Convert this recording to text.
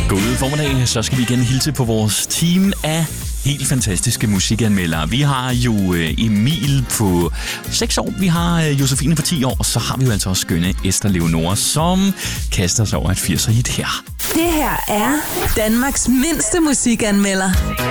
God formiddag, så skal vi igen hilse på vores team af helt fantastiske musikanmeldere. Vi har jo Emil på 6 år, vi har Josefine på 10 år, og så har vi jo altså også skønne Esther Leonora, som kaster sig over et 80'er hit her. Det her er Danmarks mindste musikanmelder.